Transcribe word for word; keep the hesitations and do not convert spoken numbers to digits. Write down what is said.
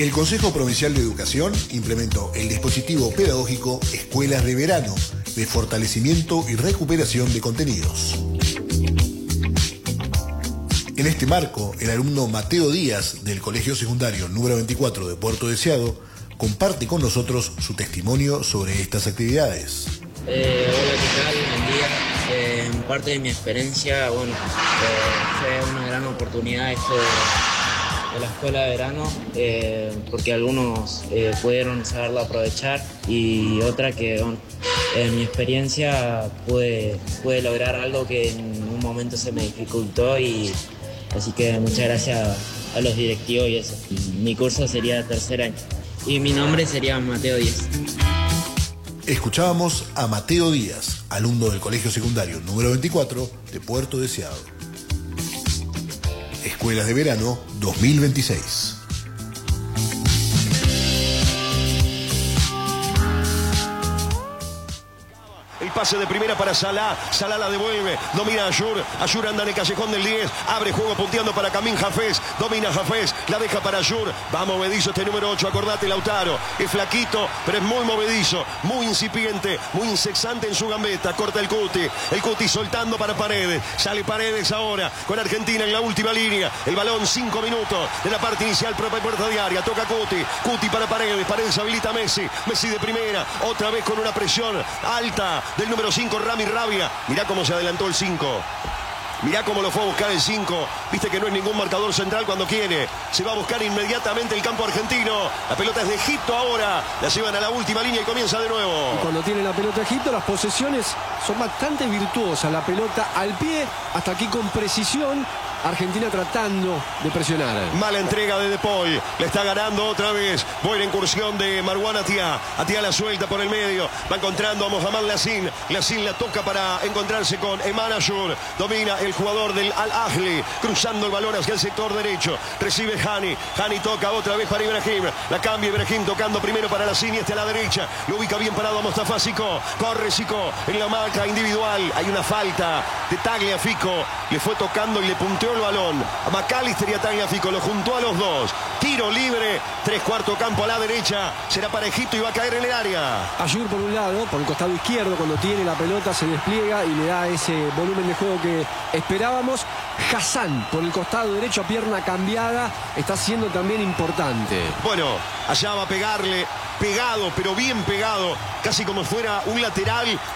El Consejo Provincial de Educación implementó el dispositivo pedagógico Escuelas de Verano, de fortalecimiento y recuperación de contenidos. En este marco, el alumno Mateo Díaz, del Colegio Secundario número veinticuatro de Puerto Deseado, comparte con nosotros su testimonio sobre estas actividades. Eh, hola, ¿qué tal? Buen día. Eh, en parte de mi experiencia, bueno, eh, fue una gran oportunidad esto de, de la escuela de verano, eh, porque algunos eh, pudieron saberlo aprovechar y otra que, bueno, en mi experiencia pude, pude lograr algo que en un momento se me dificultó, y así que muchas gracias a los directivos y eso. Mi curso sería tercer año y mi nombre sería Mateo Díaz. Escuchábamos a Mateo Díaz, alumno del Colegio Secundario número veinticuatro de Puerto Deseado. Escuelas de Verano dos mil veintiséis. El pase de primera para Salah, Salah la devuelve, domina Ayur, Ayur anda en el callejón del diez, abre juego punteando para Camín Hafez, domina Hafez, la deja para Ayur, va movedizo este número ocho, acordate Lautaro, es flaquito, pero es muy movedizo, muy incipiente, muy insexante en su gambeta, corta el Cuti, el Cuti soltando para Paredes, sale Paredes ahora, con Argentina en la última línea, el balón cinco minutos de la parte inicial propia puerta diaria, toca Cuti, Cuti para Paredes, Paredes habilita a Messi, Messi de primera, otra vez con una presión alta del número cinco, Rami Rabia. Mirá cómo se adelantó el cinco. Mirá cómo lo fue a buscar el cinco. Viste que no es ningún marcador central cuando quiere. Se va a buscar inmediatamente el campo argentino. La pelota es de Egipto ahora. La llevan a la última línea y comienza de nuevo. Y cuando tiene la pelota Egipto, las posesiones son bastante virtuosas. La pelota al pie, hasta aquí con precisión. Argentina tratando de presionar. Mala entrega de Depoy. Le está ganando otra vez. Buena incursión de Marwan Atia. Atia la suelta por el medio. Va encontrando a Mohamed Lassin. Lassin la toca para encontrarse con Eman Ayur. Domina el jugador del Al-Ahli. Cruzando el balón hacia el sector derecho. Recibe Hani. Hani toca otra vez para Ibrahim. La cambia Ibrahim tocando primero para Lassin y este a la derecha. Lo ubica bien parado a Mostafa Sico. Corre Sico en la marca individual. Hay una falta de Tagliafico. Le fue tocando y le punteó el balón a McAllister y a Tagliafico, lo juntó a los dos. Tiro libre, tres cuarto campo a la derecha, será para Egipto y va a caer en el área. Ayur por un lado, por el costado izquierdo, cuando tiene la pelota se despliega y le da ese volumen de juego que esperábamos. Hassan por el costado derecho a pierna cambiada, está siendo también importante. Bueno, allá va a pegarle, pegado, pero bien pegado, casi como fuera un lateral